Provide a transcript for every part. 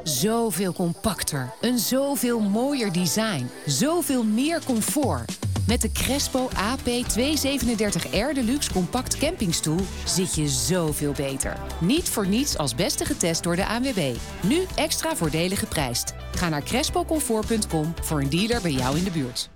Zoveel compacter, een zoveel mooier design, zoveel meer comfort. Met de Crespo AP237R Deluxe Compact Campingstoel zit je zoveel beter. Niet voor niets als beste getest door de ANWB. Nu extra voordelig geprijsd. Ga naar crespocomfort.com voor een dealer bij jou in de buurt.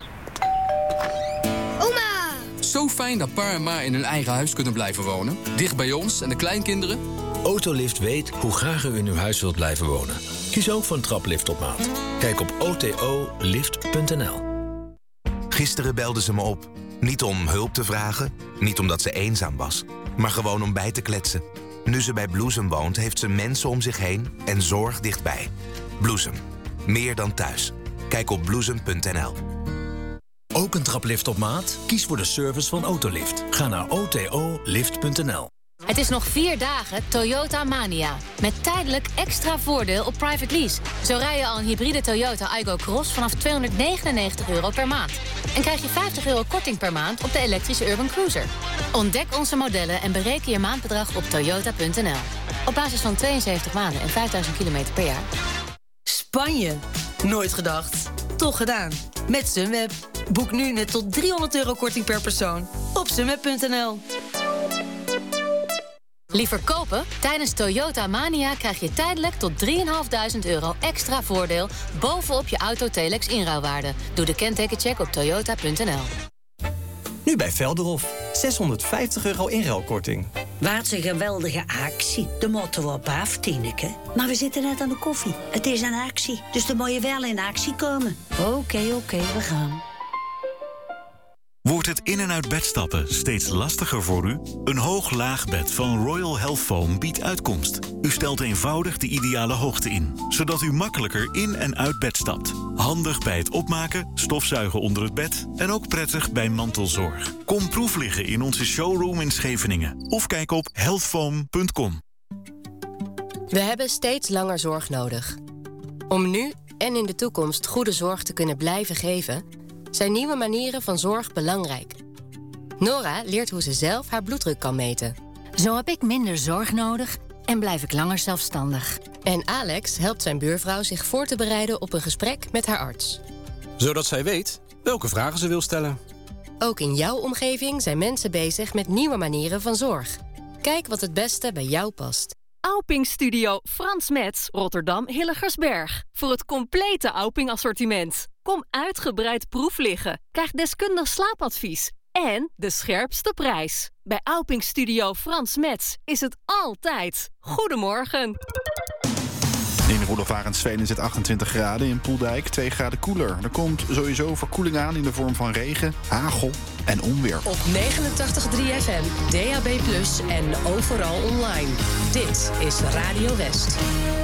Oma! Zo fijn dat pa en ma in hun eigen huis kunnen blijven wonen. Dicht bij ons en de kleinkinderen. Autolift weet hoe graag u in uw huis wilt blijven wonen. Kies ook voor een traplift op maat. Kijk op otolift.nl. Gisteren belde ze me op. Niet om hulp te vragen, niet omdat ze eenzaam was, maar gewoon om bij te kletsen. Nu ze bij Bloesem woont, heeft ze mensen om zich heen en zorg dichtbij. Bloesem. Meer dan thuis. Kijk op bloesem.nl. Ook een traplift op maat? Kies voor de service van Autolift. Ga naar otolift.nl. Het is nog 4 dagen Toyota Mania. Met tijdelijk extra voordeel op private lease. Zo rij je al een hybride Toyota Aygo Cross vanaf €299 per maand. En krijg je €50 korting per maand op de elektrische Urban Cruiser. Ontdek onze modellen en bereken je maandbedrag op toyota.nl. Op basis van 72 maanden en 5000 kilometer per jaar. Spanje. Nooit gedacht. Toch gedaan. Met Sunweb. Boek nu net tot €300 korting per persoon op sunweb.nl. Liever kopen? Tijdens Toyota Mania krijg je tijdelijk tot €3.500 extra voordeel bovenop je Auto-Telex inruilwaarde. Doe de kentekencheck op toyota.nl. Nu bij Velderhof. €650 inruilkorting. Wat een geweldige actie. De moeten we op af, Tineke. Maar we zitten net aan de koffie. Het is een actie, dus dan moet je wel in actie komen. Oké, we gaan. Wordt het in- en uit bed stappen steeds lastiger voor u? Een hoog-laag-bed van Royal Health Foam biedt uitkomst. U stelt eenvoudig de ideale hoogte in, zodat u makkelijker in- en uit bed stapt. Handig bij het opmaken, stofzuigen onder het bed en ook prettig bij mantelzorg. Kom proef liggen in onze showroom in Scheveningen of kijk op healthfoam.com. We hebben steeds langer zorg nodig. Om nu en in de toekomst goede zorg te kunnen blijven geven, zijn nieuwe manieren van zorg belangrijk. Nora leert hoe ze zelf haar bloeddruk kan meten. Zo heb ik minder zorg nodig en blijf ik langer zelfstandig. En Alex helpt zijn buurvrouw zich voor te bereiden op een gesprek met haar arts. Zodat zij weet welke vragen ze wil stellen. Ook in jouw omgeving zijn mensen bezig met nieuwe manieren van zorg. Kijk wat het beste bij jou past. Auping Studio Frans Metz, Rotterdam Hilligersberg. Voor het complete Auping assortiment. Kom uitgebreid proef liggen. Krijg deskundig slaapadvies. En de scherpste prijs. Bij Auping Studio Frans Metz is het altijd. Goedemorgen. In Rudolf Arendsveen is het 28 graden, in Poeldijk 2 graden koeler. Er komt sowieso verkoeling aan in de vorm van regen, hagel en onweer. Op 89.3 FM, DAB+ en overal online. Dit is Radio West.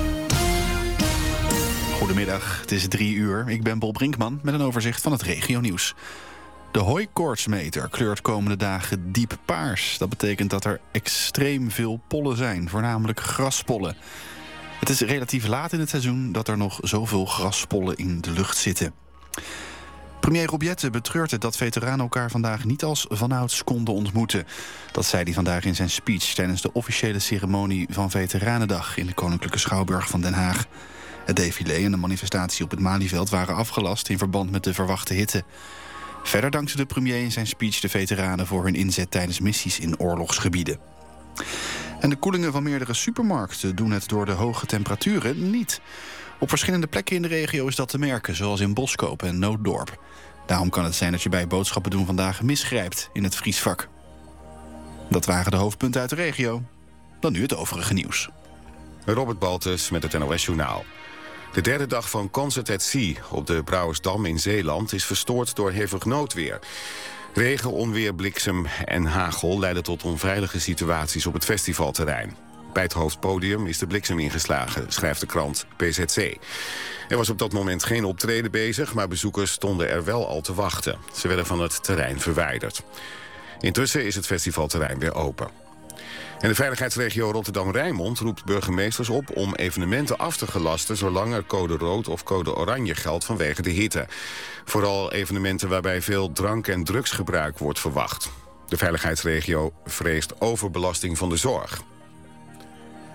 Goedemiddag, het is 3 uur. Ik ben Bol Brinkman met een overzicht van het regionieuws. De hooikoortsmeter kleurt komende dagen diep paars. Dat betekent dat er extreem veel pollen zijn, voornamelijk graspollen. Het is relatief laat in het seizoen dat er nog zoveel graspollen in de lucht zitten. Premier Rob Jetten betreurt het dat veteranen elkaar vandaag niet als vanouds konden ontmoeten. Dat zei hij vandaag in zijn speech tijdens de officiële ceremonie van Veteranendag in de Koninklijke Schouwburg van Den Haag. Het défilé en de manifestatie op het Malieveld waren afgelast in verband met de verwachte hitte. Verder dankte de premier in zijn speech de veteranen voor hun inzet tijdens missies in oorlogsgebieden. En de koelingen van meerdere supermarkten doen het door de hoge temperaturen niet. Op verschillende plekken in de regio is dat te merken, zoals in Boskoop en Nooddorp. Daarom kan het zijn dat je bij boodschappen doen vandaag misgrijpt in het vriesvak. Dat waren de hoofdpunten uit de regio. Dan nu het overige nieuws. Robert Baltus met het NOS Journaal. De derde dag van Concert at Sea op de Brouwersdam in Zeeland is verstoord door hevig noodweer. Regen, onweer, bliksem en hagel leiden tot onveilige situaties op het festivalterrein. Bij het hoofdpodium is de bliksem ingeslagen, schrijft de krant PZC. Er was op dat moment geen optreden bezig, maar bezoekers stonden er wel al te wachten. Ze werden van het terrein verwijderd. Intussen is het festivalterrein weer open. En de veiligheidsregio Rotterdam-Rijnmond roept burgemeesters op om evenementen af te gelasten zolang er code rood of code oranje geldt vanwege de hitte. Vooral evenementen waarbij veel drank- en drugsgebruik wordt verwacht. De veiligheidsregio vreest overbelasting van de zorg.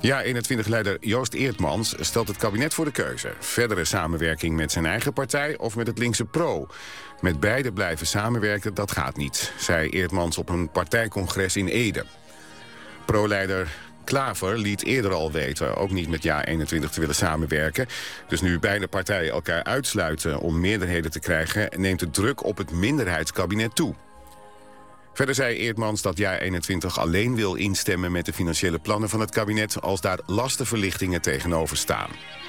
Ja-21-leider Joost Eertmans stelt het kabinet voor de keuze. Verdere samenwerking met zijn eigen partij of met het linkse PRO. Met beide blijven samenwerken, dat gaat niet, zei Eertmans op een partijcongres in Ede. PRO-leider Klaver liet eerder al weten ook niet met Ja-21 te willen samenwerken. Dus nu beide partijen elkaar uitsluiten om meerderheden te krijgen, neemt de druk op het minderheidskabinet toe. Verder zei Eertmans dat Ja-21 alleen wil instemmen met de financiële plannen van het kabinet als daar lastenverlichtingen tegenover staan.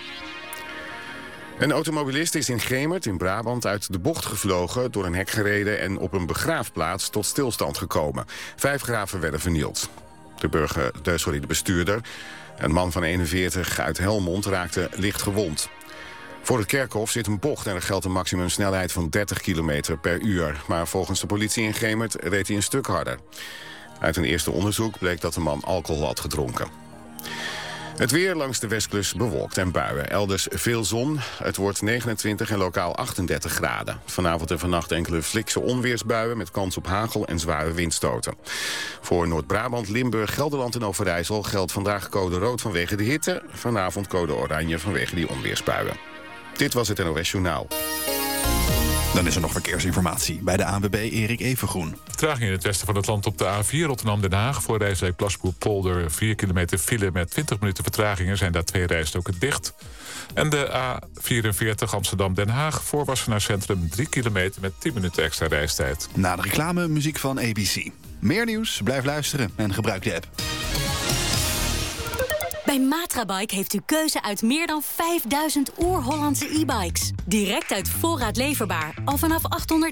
Een automobilist is in Gemert in Brabant uit de bocht gevlogen, door een hek gereden en op een begraafplaats tot stilstand gekomen. 5 graven werden vernield. De bestuurder, een man van 41 uit Helmond, raakte licht gewond. Voor het kerkhof zit een bocht en er geldt een maximumsnelheid van 30 km per uur. Maar volgens de politie in Gemert reed hij een stuk harder. Uit een eerste onderzoek bleek dat de man alcohol had gedronken. Het weer langs de Westkust bewolkt en buien. Elders veel zon. Het wordt 29 en lokaal 38 graden. Vanavond en vannacht enkele flikse onweersbuien met kans op hagel en zware windstoten. Voor Noord-Brabant, Limburg, Gelderland en Overijssel geldt vandaag code rood vanwege de hitte. Vanavond code oranje vanwege die onweersbuien. Dit was het NOS Journaal. Dan is er nog verkeersinformatie bij de ANWB Erik Evengroen. Vertraging in het westen van het land op de A4 Rotterdam-Den Haag. Voor rijswijk Plasboer-Polder 4 kilometer file met 20 minuten vertragingen. Zijn daar 2 rijstroken dicht. En de A44 Amsterdam-Den Haag voor Wassenaar Centrum 3 kilometer met 10 minuten extra reistijd. Na de reclame muziek van ABC. Meer nieuws? Blijf luisteren en gebruik de app. Bij Matrabike heeft u keuze uit meer dan 5000 oer-Hollandse e-bikes. Direct uit voorraad leverbaar, al vanaf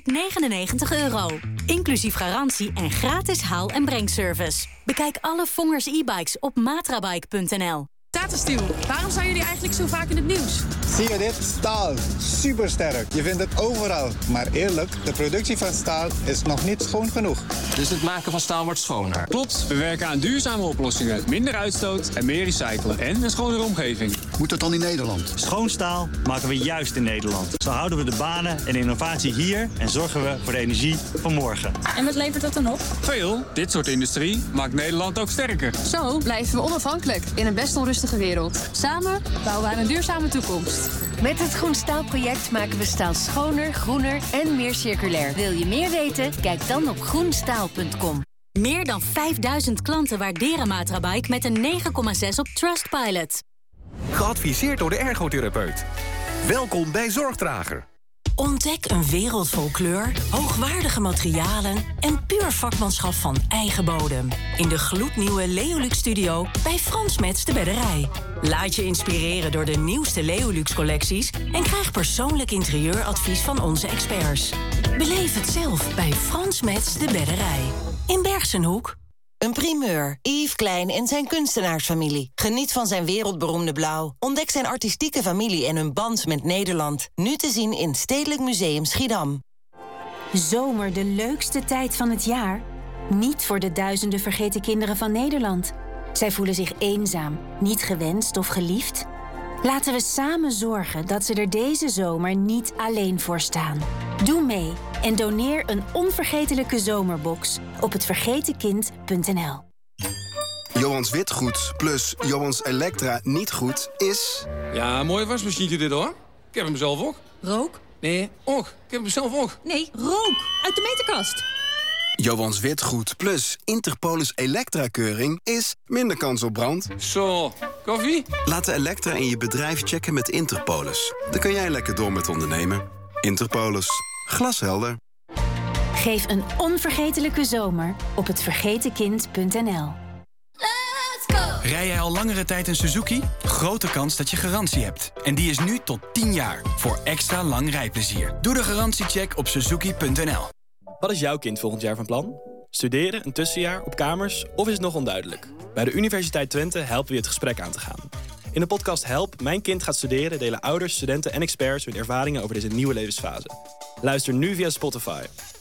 €899. Inclusief garantie en gratis haal- en brengservice. Bekijk alle Vongers e-bikes op matrabike.nl. Tata Steel, waarom zijn jullie eigenlijk zo vaak in het nieuws? Zie je dit? Staal. Supersterk. Je vindt het overal. Maar eerlijk, de productie van staal is nog niet schoon genoeg. Dus het maken van staal wordt schoner. Klopt, we werken aan duurzame oplossingen. Minder uitstoot en meer recyclen. En een schonere omgeving. Moet dat dan in Nederland? Schoon staal maken we juist in Nederland. Zo houden we de banen en innovatie hier en zorgen we voor de energie van morgen. En wat levert dat dan op? Veel. Dit soort industrie maakt Nederland ook sterker. Zo blijven we onafhankelijk in een best onrustige wereld. Samen bouwen we aan een duurzame toekomst. Met het Groen Staalproject maken we staal schoner, groener en meer circulair. Wil je meer weten? Kijk dan op groenstaal.com. Meer dan 5000 klanten waarderen Matrabike met een 9,6 op Trustpilot. Geadviseerd door de ergotherapeut. Welkom bij Zorgdrager. Ontdek een wereld vol kleur, hoogwaardige materialen en puur vakmanschap van eigen bodem. In de gloednieuwe Leolux Studio bij Frans Metz de Bedderij. Laat je inspireren door de nieuwste Leolux collecties en krijg persoonlijk interieuradvies van onze experts. Beleef het zelf bij Frans Metz de Bedderij. In Bergsenhoek. Een primeur. Yves Klein en zijn kunstenaarsfamilie. Geniet van zijn wereldberoemde blauw. Ontdek zijn artistieke familie en hun band met Nederland. Nu te zien in Stedelijk Museum Schiedam. Zomer de leukste tijd van het jaar? Niet voor de duizenden vergeten kinderen van Nederland. Zij voelen zich eenzaam, niet gewenst of geliefd. Laten we samen zorgen dat ze er deze zomer niet alleen voor staan. Doe mee en doneer een onvergetelijke zomerbox op hetvergetenkind.nl. Johans Witgoed plus Johans Elektra niet goed is... Ja, mooi wasmachientje dit hoor. Ik heb hem zelf ook. Rook? Nee, ook. Ik heb hem zelf ook. Nee, rook. Uit de meterkast. Johans Witgoed plus Interpolis Elektra-keuring is minder kans op brand. Zo, koffie? Laat de Elektra in je bedrijf checken met Interpolis. Dan kun jij lekker door met ondernemen. Interpolis. Glashelder. Geef een onvergetelijke zomer op hetvergetenkind.nl. Rij jij al langere tijd een Suzuki? Grote kans dat je garantie hebt. En die is nu tot 10 jaar. Voor extra lang rijplezier. Doe de garantiecheck op suzuki.nl. Wat is jouw kind volgend jaar van plan? Studeren, een tussenjaar, op kamers of is het nog onduidelijk? Bij de Universiteit Twente helpen we je het gesprek aan te gaan. In de podcast Help, Mijn Kind gaat studeren delen ouders, studenten en experts hun ervaringen over deze nieuwe levensfase. Luister nu via Spotify.